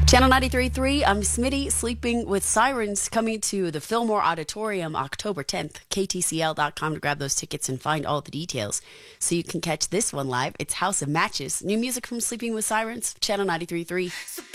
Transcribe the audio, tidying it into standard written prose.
Channel 93.3, I'm Smitty, Sleeping with Sirens, coming to the Fillmore Auditorium October 10th. KTCL.com to grab those tickets and find all the details. So you can catch this one live. It's House of Matches. New music from Sleeping with Sirens, Channel 93.3.